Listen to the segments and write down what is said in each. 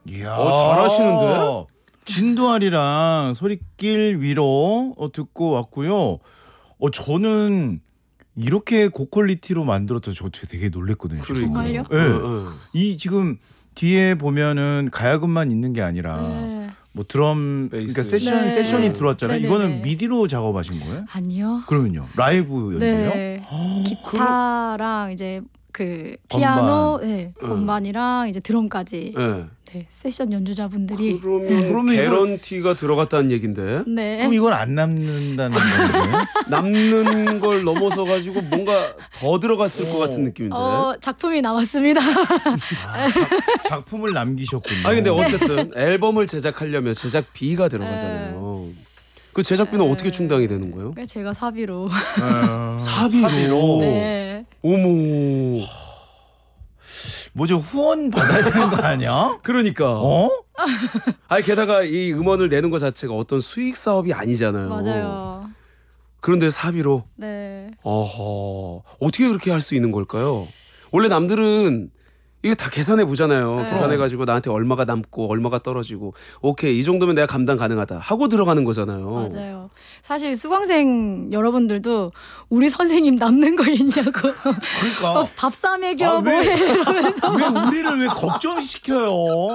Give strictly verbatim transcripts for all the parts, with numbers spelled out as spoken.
이야, 어, 잘하시는데? 진도아리랑 소리길 위로 어, 듣고 왔고요. 어, 저는 이렇게 고퀄리티로 만들었던 저 되게 놀랬거든요. 정말요? 네. 네. 이 지금 뒤에 보면은 가야금만 있는 게 아니라 네. 뭐 드럼, 베이스. 그러니까 세션 네. 세션이 들어왔잖아요. 네네네. 이거는 미디로 작업하신 거예요? 아니요. 그러면요, 라이브 연주예요? 네. 어, 기타랑 이제 그 건반. 피아노, 네, 응. 건반이랑 이제 드럼까지 네. 네, 세션 연주자분들이 그러면, 그러면 이거- 개런티가 들어갔다는 얘긴데 네. 그럼 이건 안 남는다는 건가요? 남는 걸 넘어서 가지고 뭔가 더 들어갔을 것 같은 느낌인데. 어, 작품이 나왔습니다. 아, 작, 작품을 남기셨군요. 아니 근데 어쨌든 앨범을 제작하려면 제작비가 들어가잖아요. 그 제작비는 네. 어떻게 충당이 되는 거예요? 그래서 제가 사비로. 어, 사비로. 사비로. 네. 어머. 뭐죠, 후원 받아야 되는 거 아니야? 그러니까. 어? 아니 게다가 이 음원을 내는 것 자체가 어떤 수익 사업이 아니잖아요. 맞아요. 그런데 사비로. 네. 어허. 어떻게 그렇게 할 수 있는 걸까요? 원래 남들은 이게 다 계산해 보잖아요. 네. 계산해 가지고 나한테 얼마가 남고 얼마가 떨어지고 오케이 이 정도면 내가 감당 가능하다 하고 들어가는 거잖아요. 맞아요. 사실 수강생 여러분들도 우리 선생님 남는 거 있냐고. 그러니까 어, 밥 사 먹여 아, 왜? 뭐해 이러면서. 왜 우리를 왜 걱정시켜요?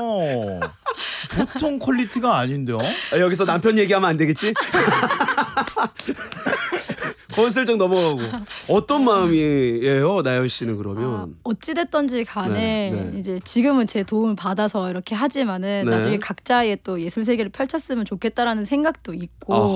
보통 퀄리티가 아닌데요? 아, 여기서 남편 얘기하면 안 되겠지? 거기 슬쩍 넘어가고 어떤 마음이에요, 나연 씨는 그러면? 아, 어찌됐던지 간에 네, 네. 이제 지금은 제 도움을 받아서 이렇게 하지만은 네. 나중에 각자의 또 예술 세계를 펼쳤으면 좋겠다라는 생각도 있고. 아.